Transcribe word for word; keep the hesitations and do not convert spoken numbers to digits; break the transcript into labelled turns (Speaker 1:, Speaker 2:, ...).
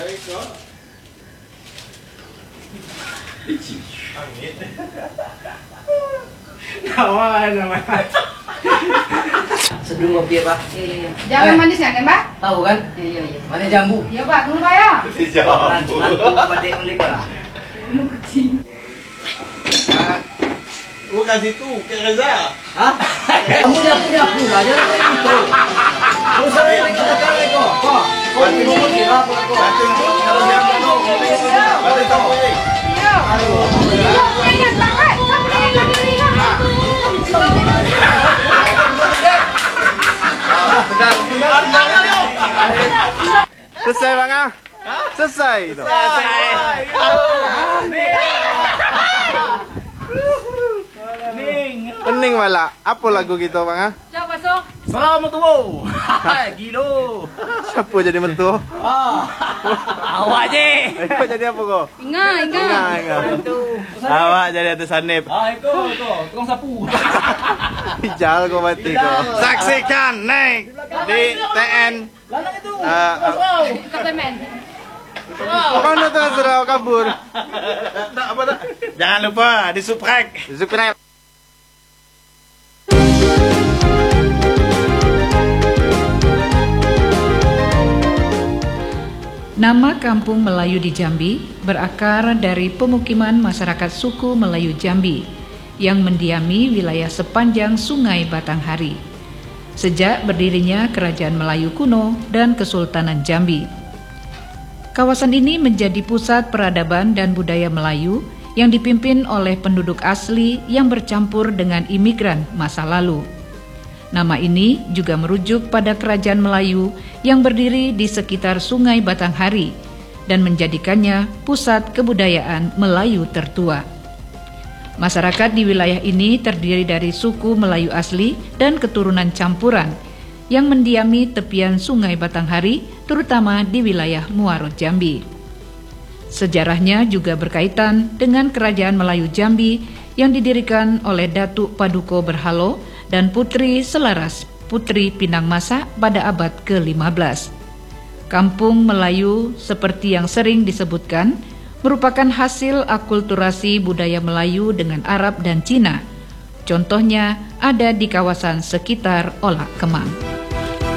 Speaker 1: Kawan namanya.
Speaker 2: Seduh kopi ya, Pak?
Speaker 3: Iya, iya, iya. Jangan manis ya, kan, Pak?
Speaker 2: Tahu kan?
Speaker 3: Iya, iya, iya.
Speaker 2: Mana jambu?
Speaker 3: Iya, Pak. Tunggu, Pak, ya.
Speaker 2: Jambu. Nanti beli, Pak.
Speaker 3: Lu kucing.
Speaker 1: Gua kasih tuh ke Reza.
Speaker 2: Hah? Kamu udah punya pula aja itu. Terus saya yang kita cari kok. Kok? Kok ini mau kira apa kok? Kalau yang itu, ada tamu ini.
Speaker 3: Iya. Aduh. Iya, ingat banget. Sampai ingat diri kan.
Speaker 2: Benar, benar, benar.
Speaker 4: Selesai Bang ah? Selesai itu.
Speaker 1: Selesai.
Speaker 4: Pening malah. Apa lagu gitu Bang ah?
Speaker 3: Coba masuk.
Speaker 1: Selamat tuh. Gilo.
Speaker 4: Siapa jadi mentua?
Speaker 1: Ah. Awak je.
Speaker 4: Apa jadi apa kok?
Speaker 3: Ingat, ingat.
Speaker 4: Ingat, ingat. Awak jadi atas sanip.
Speaker 1: Ah, itu tu, tukang sapu.
Speaker 4: Hijal kau mati kau. Saksikan naik di T N.
Speaker 1: Lanang itu.
Speaker 4: Ah,
Speaker 1: Kau.
Speaker 3: Kapten.
Speaker 4: Kau nak terus serau kabur.
Speaker 1: Tak apa tak. Jangan lupa di subscribe.
Speaker 4: Subscribe.
Speaker 5: Nama Kampung Melayu di Jambi berakar dari pemukiman masyarakat suku Melayu Jambi yang mendiami wilayah sepanjang Sungai Batanghari sejak berdirinya Kerajaan Melayu kuno dan Kesultanan Jambi. Kawasan ini menjadi pusat peradaban dan budaya Melayu yang dipimpin oleh penduduk asli yang bercampur dengan imigran masa lalu. Nama ini juga merujuk pada kerajaan Melayu yang berdiri di sekitar Sungai Batanghari dan menjadikannya pusat kebudayaan Melayu tertua. Masyarakat di wilayah ini terdiri dari suku Melayu asli dan keturunan campuran yang mendiami tepian Sungai Batanghari, terutama di wilayah Muaro Jambi. Sejarahnya juga berkaitan dengan Kerajaan Melayu Jambi yang didirikan oleh Datuk Paduka Berhalo dan Putri Selaras, Putri Pinang Masa pada abad ke lima belas. Kampung Melayu seperti yang sering disebutkan merupakan hasil akulturasi budaya Melayu dengan Arab dan Cina. Contohnya ada di kawasan sekitar Olak Kemang.